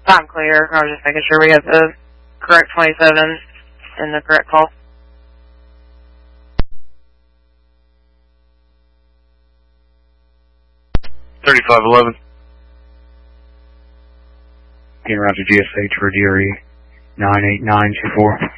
I'm clear. I was just making sure we had the correct 27 and the correct call. $3511. Getting around to GSH for DRE 98924.